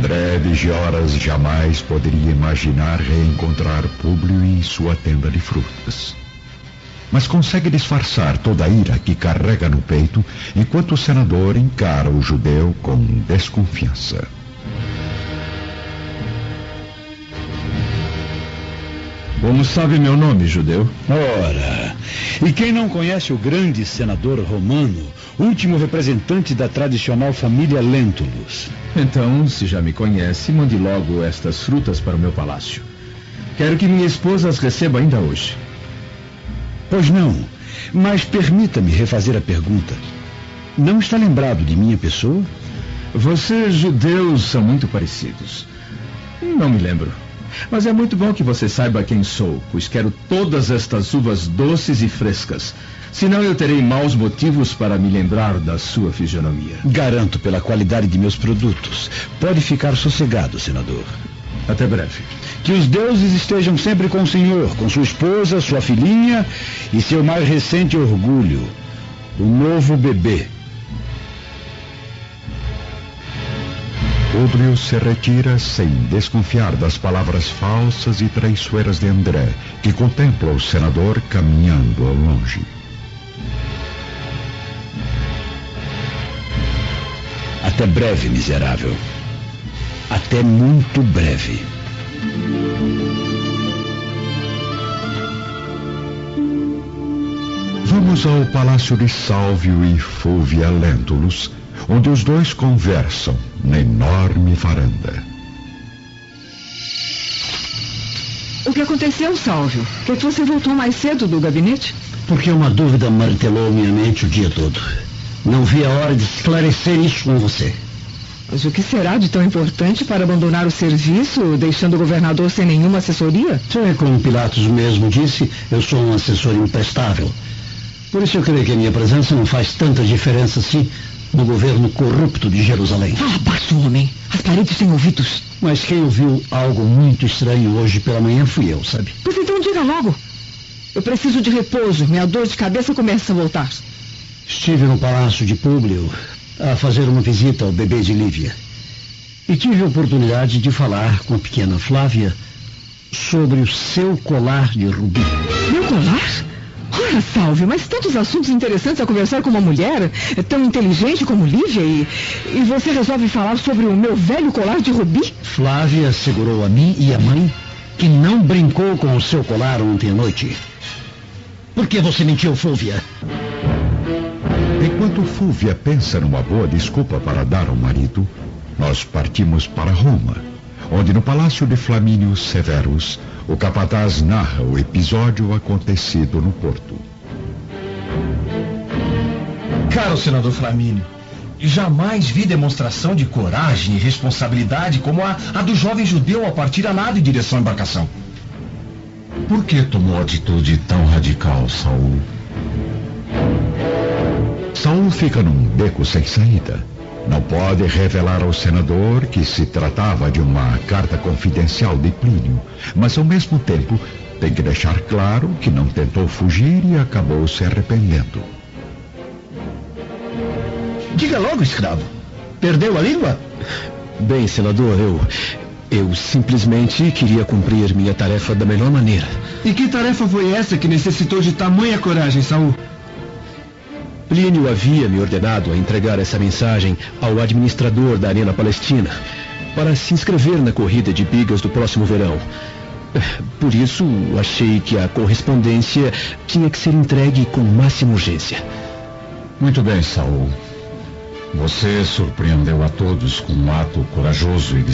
André de Gioras jamais poderia imaginar reencontrar Públio em sua tenda de frutas. Mas consegue disfarçar toda a ira que carrega no peito, enquanto o senador encara o judeu com desconfiança. Como sabe meu nome, judeu? Ora, e quem não conhece o grande senador romano, último representante da tradicional família Lentulus? Então, se já me conhece, mande logo estas frutas para o meu palácio. Quero que minha esposa as receba ainda hoje. Pois não, mas permita-me refazer a pergunta. Não está lembrado de minha pessoa? Vocês, judeus, são muito parecidos. Não me lembro. Mas é muito bom que você saiba quem sou, pois quero todas estas uvas doces e frescas. Senão eu terei maus motivos para me lembrar da sua fisionomia. Garanto pela qualidade de meus produtos. Pode ficar sossegado, senador. Até breve. Que os deuses estejam sempre com o senhor, com sua esposa, sua filhinha e seu mais recente orgulho, o novo bebê. Públio se retira sem desconfiar das palavras falsas e traiçoeiras de André, que contempla o senador caminhando ao longe. Até breve, miserável. Até muito breve. Vamos ao palácio de Sálvio e Fúvia Lentulus, onde os dois conversam na enorme varanda. O que aconteceu, Sálvio? Por que você voltou mais cedo do gabinete? Porque uma dúvida martelou minha mente o dia todo. Não vi a hora de esclarecer isso com você. Mas o que será de tão importante para abandonar o serviço, deixando o governador sem nenhuma assessoria? Como Pilatos mesmo disse, eu sou um assessor imprestável. Por isso eu creio que a minha presença não faz tanta diferença assim no governo corrupto de Jerusalém. Fala baixo, homem. As paredes têm ouvidos. Mas quem ouviu algo muito estranho hoje pela manhã fui eu, sabe? Pois então diga logo. Eu preciso de repouso. Minha dor de cabeça começa a voltar. Estive no palácio de Públio a fazer uma visita ao bebê de Lívia. E tive a oportunidade de falar com a pequena Flávia sobre o seu colar de rubi. Meu colar? Ora, Sálvio, mas tantos assuntos interessantes a conversar com uma mulher tão inteligente como Lívia e você resolve falar sobre o meu velho colar de rubi? Flávia assegurou a mim e a mãe que não brincou com o seu colar ontem à noite. Por que você mentiu, Fúvia? Enquanto Fúvia pensa numa boa desculpa para dar ao marido, nós partimos para Roma, onde no palácio de Flamínio Severus, o capataz narra o episódio acontecido no porto. Caro senador Flamínio, jamais vi demonstração de coragem e responsabilidade como a do jovem judeu ao partir a nado em direção à embarcação. Por que tomou atitude tão radical, Saul? Saul fica num beco sem saída. Não pode revelar ao senador que se tratava de uma carta confidencial de Plínio, mas ao mesmo tempo tem que deixar claro que não tentou fugir e acabou se arrependendo. Diga logo, escravo. Perdeu a língua? Bem, senador, eu simplesmente queria cumprir minha tarefa da melhor maneira. E que tarefa foi essa que necessitou de tamanha coragem, Saul? Plínio havia me ordenado a entregar essa mensagem ao administrador da Arena Palestina para se inscrever na corrida de bigas do próximo verão. Por isso, achei que a correspondência tinha que ser entregue com máxima urgência. Muito bem, Saul. Você surpreendeu a todos com um ato corajoso e